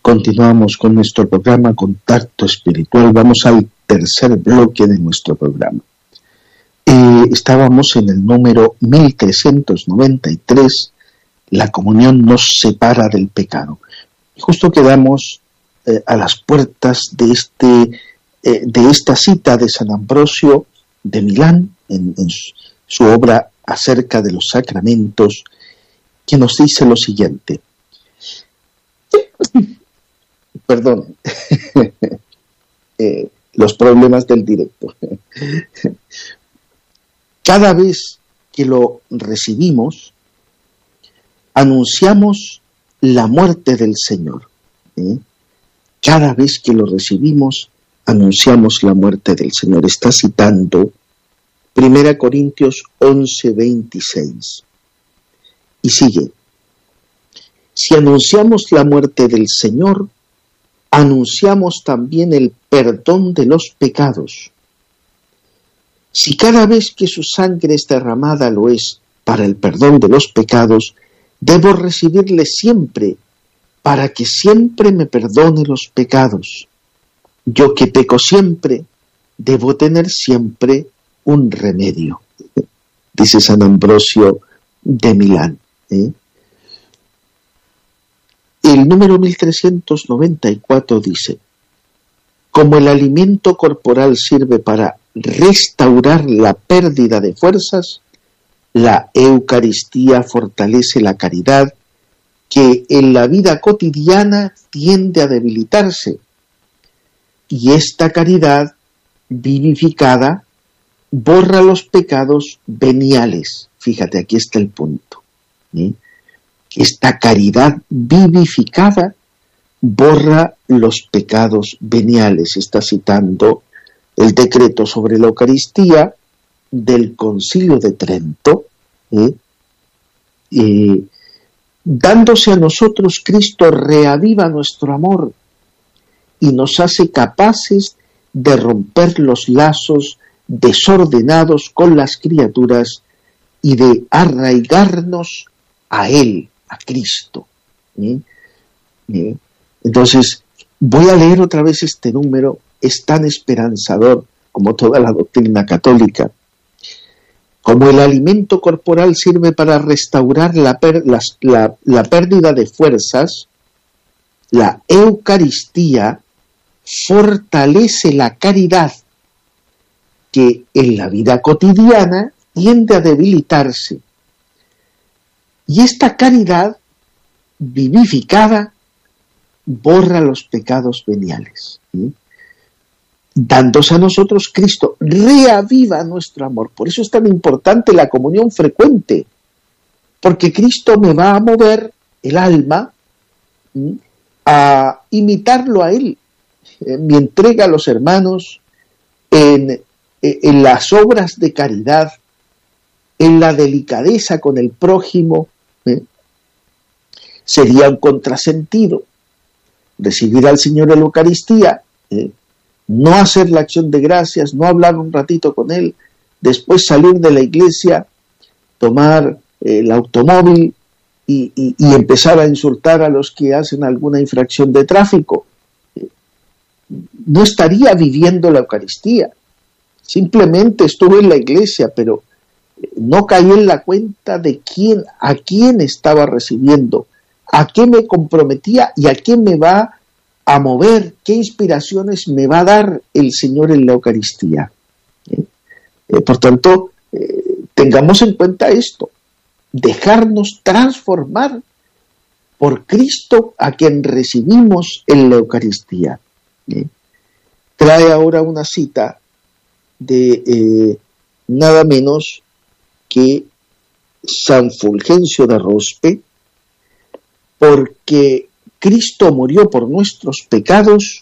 Continuamos con nuestro programa Contacto Espiritual. Vamos al tercer bloque de nuestro programa. Estábamos en el número 1393, la comunión nos separa del pecado. Y justo quedamos a las puertas de esta cita de San Ambrosio de Milán, en su obra acerca de los sacramentos, que nos dice lo siguiente. Perdón, los problemas del directo. Cada vez que lo recibimos, anunciamos la muerte del Señor. Cada vez que lo recibimos, anunciamos la muerte del Señor. Está citando 1 Corintios 11:26. Y sigue. Si anunciamos la muerte del Señor, anunciamos también el perdón de los pecados. Si cada vez que su sangre es derramada lo es para el perdón de los pecados, debo recibirle siempre, para que siempre me perdone los pecados. Yo que peco siempre, debo tener siempre un remedio, dice San Ambrosio de Milán. El número 1394 dice: como el alimento corporal sirve para restaurar la pérdida de fuerzas, la Eucaristía fortalece la caridad que en la vida cotidiana tiende a debilitarse, y esta caridad vivificada borra los pecados veniales. Fíjate, aquí está el punto. Esta caridad vivificada borra los pecados veniales. Está citando el decreto sobre la Eucaristía del Concilio de Trento. Dándose a nosotros, Cristo reaviva nuestro amor y nos hace capaces de romper los lazos desordenados con las criaturas y de arraigarnos a Él, a Cristo. Entonces, voy a leer otra vez este número, es tan esperanzador como toda la doctrina católica. Como el alimento corporal sirve para restaurar la pérdida de fuerzas, la Eucaristía fortalece la caridad que en la vida cotidiana tiende a debilitarse. Y esta caridad vivificada borra los pecados veniales. Dándose a nosotros, Cristo reaviva nuestro amor. Por eso es tan importante la comunión frecuente, porque Cristo me va a mover el alma a imitarlo a Él. Mi entrega a los hermanos, en las obras de caridad, en la delicadeza con el prójimo, sería un contrasentido. Recibir al Señor en la Eucaristía, no hacer la acción de gracias, no hablar un ratito con Él, después salir de la iglesia, tomar el automóvil y empezar a insultar a los que hacen alguna infracción de tráfico. No estaría viviendo la Eucaristía. Simplemente estuve en la iglesia, pero no caí en la cuenta de a quién estaba recibiendo, a qué me comprometía y a qué me va a mover, qué inspiraciones me va a dar el Señor en la Eucaristía. Por tanto, tengamos en cuenta esto, dejarnos transformar por Cristo a quien recibimos en la Eucaristía. Trae ahora una cita de nada menos que San Fulgencio de Rospe, porque Cristo murió por nuestros pecados,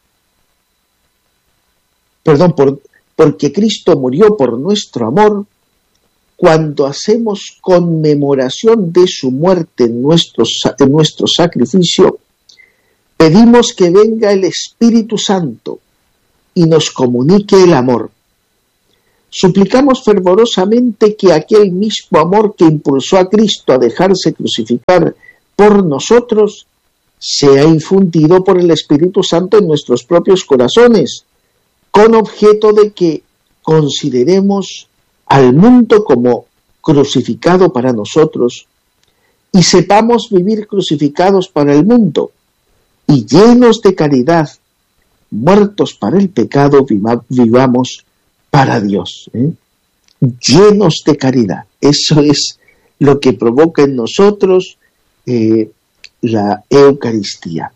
porque Cristo murió por nuestro amor, cuando hacemos conmemoración de su muerte en nuestro sacrificio, pedimos que venga el Espíritu Santo y nos comunique el amor. Suplicamos fervorosamente que aquel mismo amor que impulsó a Cristo a dejarse crucificar por nosotros sea infundido por el Espíritu Santo en nuestros propios corazones, con objeto de que consideremos al mundo como crucificado para nosotros y sepamos vivir crucificados para el mundo y llenos de caridad, muertos para el pecado, vivamos para Dios. Llenos de caridad. Eso es lo que provoca en nosotros la Eucaristía.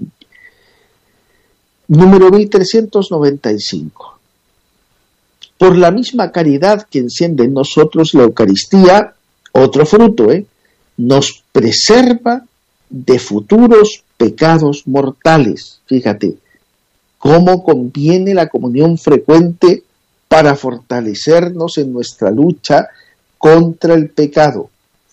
Número 1395. Por la misma caridad que enciende en nosotros la Eucaristía, otro fruto, nos preserva de futuros pecados mortales. Fíjate, cómo conviene la comunión frecuente para fortalecernos en nuestra lucha contra el pecado.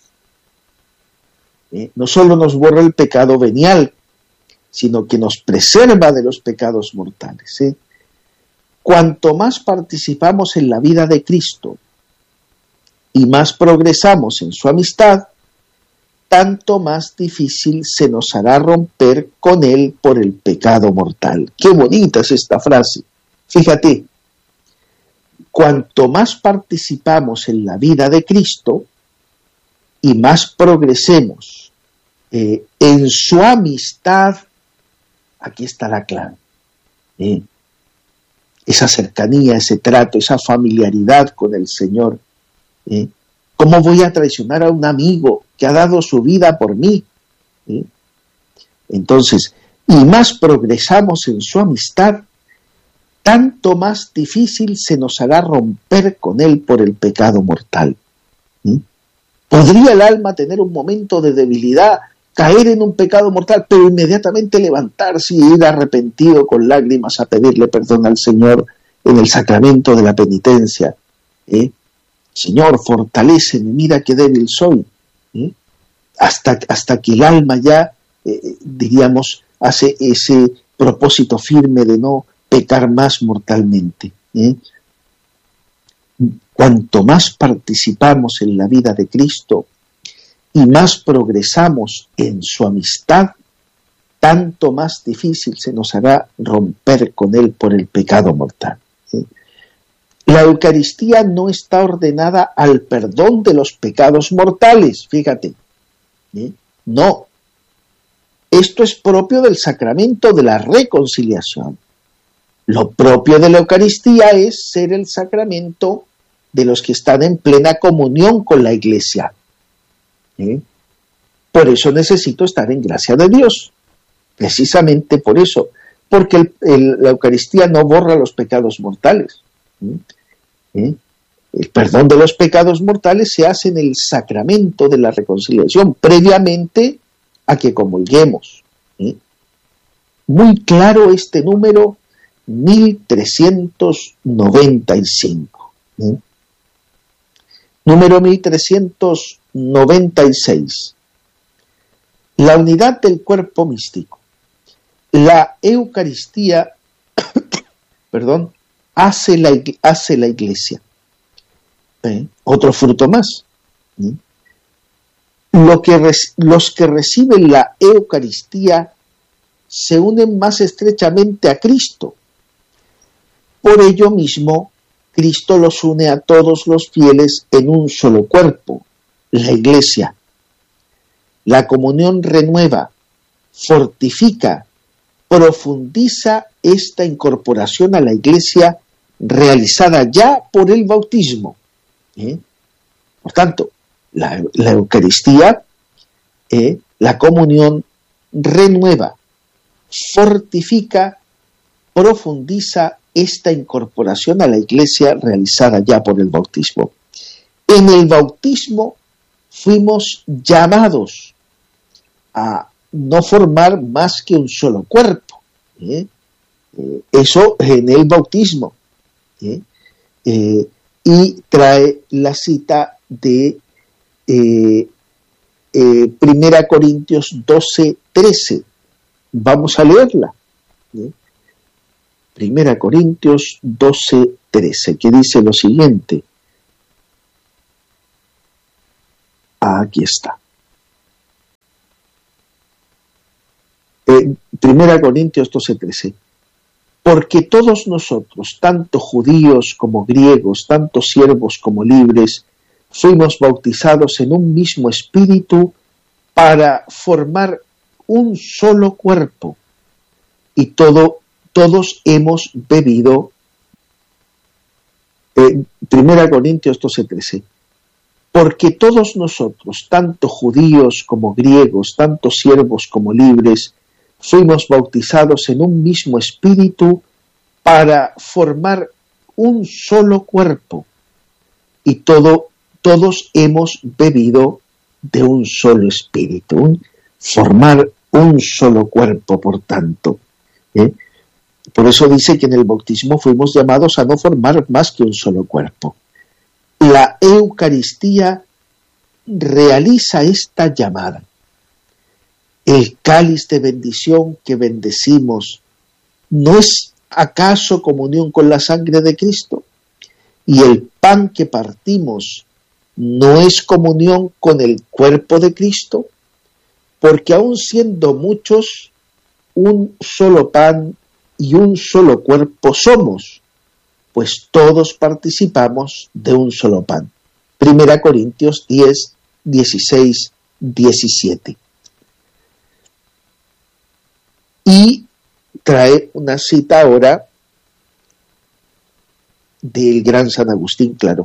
No solo nos borra el pecado venial, sino que nos preserva de los pecados mortales. Cuanto más participamos en la vida de Cristo y más progresamos en su amistad, tanto más difícil se nos hará romper con Él por el pecado mortal. Qué bonita es esta frase. Fíjate, cuanto más participamos en la vida de Cristo y más progresemos en su amistad, aquí está la clave. Esa cercanía, ese trato, esa familiaridad con el Señor. ¿Cómo voy a traicionar a un amigo que ha dado su vida por mí? Entonces, y más progresamos en su amistad, tanto más difícil se nos hará romper con Él por el pecado mortal. ¿Podría el alma tener un momento de debilidad, caer en un pecado mortal, pero inmediatamente levantarse y ir arrepentido con lágrimas a pedirle perdón al Señor en el sacramento de la penitencia? Señor, fortaléceme, mira qué débil soy. Hasta que el alma ya, diríamos, hace ese propósito firme de no pecar más mortalmente. Cuanto más participamos en la vida de Cristo y más progresamos en su amistad, tanto más difícil se nos hará romper con Él por el pecado mortal. La Eucaristía no está ordenada al perdón de los pecados mortales, fíjate. No. Esto es propio del sacramento de la reconciliación. Lo propio de la Eucaristía es ser el sacramento de los que están en plena comunión con la Iglesia. Por eso necesito estar en gracia de Dios. Precisamente por eso. Porque la Eucaristía no borra los pecados mortales. El perdón de los pecados mortales se hace en el sacramento de la reconciliación, previamente a que comulguemos. Muy claro este número 1395. Número 1396. La unidad del cuerpo místico. La Eucaristía, hace la Iglesia. Otro fruto más. Los que reciben la Eucaristía se unen más estrechamente a Cristo. Por ello mismo, Cristo los une a todos los fieles en un solo cuerpo, la Iglesia. La comunión renueva, fortifica, profundiza esta incorporación a la Iglesia realizada ya por el bautismo. Por tanto, la Eucaristía, la comunión renueva, fortifica, profundiza esta incorporación a la Iglesia realizada ya por el bautismo. En el bautismo fuimos llamados a no formar más que un solo cuerpo. Eso en el bautismo. Y trae la cita de 1 Corintios 12:13. Vamos a leerla. 1 Corintios 12:13, que dice lo siguiente. Aquí está. 1 Corintios 12:13. Porque todos nosotros, tanto judíos como griegos, tanto siervos como libres, fuimos bautizados en un mismo espíritu para formar un solo cuerpo. Y todos hemos bebido. 1 Corintios 12:13. Porque todos nosotros, tanto judíos como griegos, tanto siervos como libres, fuimos bautizados en un mismo espíritu para formar un solo cuerpo. Y todos hemos bebido de un solo espíritu. Formar un solo cuerpo, por tanto. Por eso dice que en el bautismo fuimos llamados a no formar más que un solo cuerpo. La Eucaristía realiza esta llamada. El cáliz de bendición que bendecimos, ¿no es acaso comunión con la sangre de Cristo? Y el pan que partimos, ¿no es comunión con el cuerpo de Cristo? Porque aun siendo muchos, un solo pan y un solo cuerpo somos, pues todos participamos de un solo pan. 1 Corintios 10, 16, 17. Y trae una cita ahora del gran San Agustín, claro.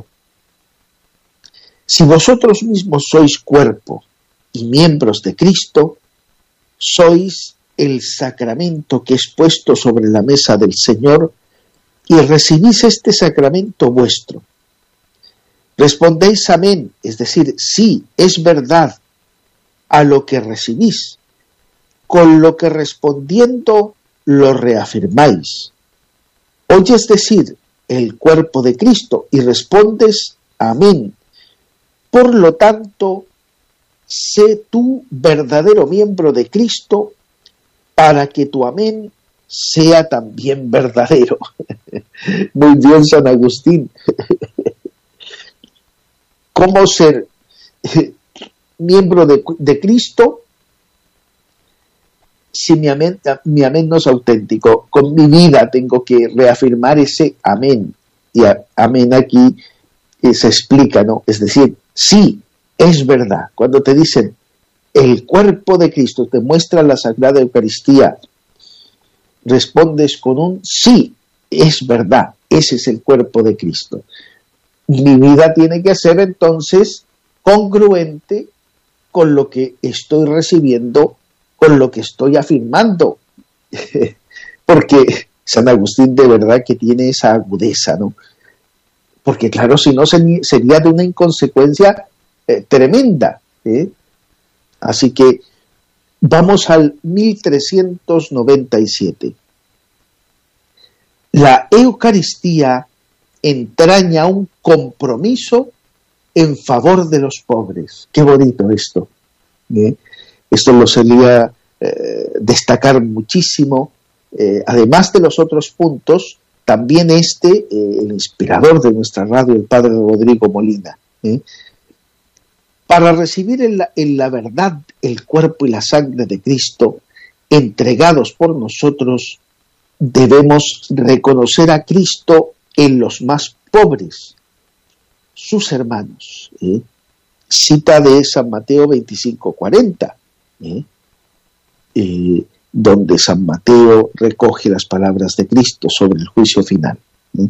Si vosotros mismos sois cuerpo y miembros de Cristo, sois el sacramento que es puesto sobre la mesa del Señor y recibís este sacramento vuestro. Respondéis amén, es decir, sí, es verdad, a lo que recibís, con lo que respondiendo lo reafirmáis. Oyes decir el cuerpo de Cristo y respondes amén. Por lo tanto, sé tú verdadero miembro de Cristo para que tu amén sea también verdadero. Muy bien, San Agustín. ¿Cómo ser miembro de Cristo si mi amén no es auténtico? Con mi vida tengo que reafirmar ese amén. Y amén aquí se explica, ¿no? Es decir, sí, es verdad. Cuando te dicen el cuerpo de Cristo, te muestra la Sagrada Eucaristía, respondes con un sí, es verdad, ese es el cuerpo de Cristo. Mi vida tiene que ser entonces congruente con lo que estoy recibiendo, con lo que estoy afirmando. Porque San Agustín de verdad que tiene esa agudeza, ¿no? Porque claro, si no sería de una inconsecuencia tremenda. Así que vamos al 1397. La Eucaristía entraña un compromiso en favor de los pobres. Qué bonito esto. Esto lo solía destacar muchísimo. Además de los otros puntos, también el inspirador de nuestra radio, el padre Rodrigo Molina. Para recibir en la verdad el cuerpo y la sangre de Cristo, entregados por nosotros, debemos reconocer a Cristo en los más pobres, sus hermanos. Cita de San Mateo 25:40, donde San Mateo recoge las palabras de Cristo sobre el juicio final.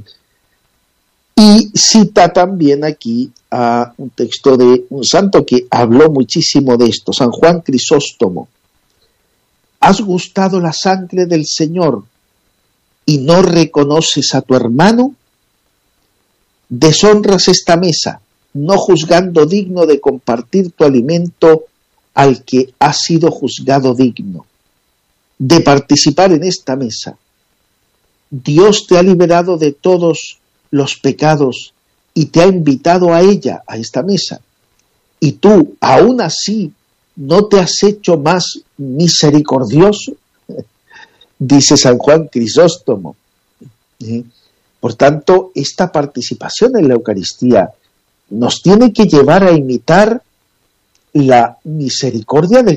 Y cita también aquí a un texto de un santo que habló muchísimo de esto, San Juan Crisóstomo. ¿Has gustado la sangre del Señor y no reconoces a tu hermano? Deshonras esta mesa, no juzgando digno de compartir tu alimento al que ha sido juzgado digno de participar en esta mesa. Dios te ha liberado de todos los pecados y te ha invitado a ella, a esta mesa. Y tú, aún así, ¿no te has hecho más misericordioso? Dice San Juan Crisóstomo. Por tanto, esta participación en la Eucaristía nos tiene que llevar a imitar la misericordia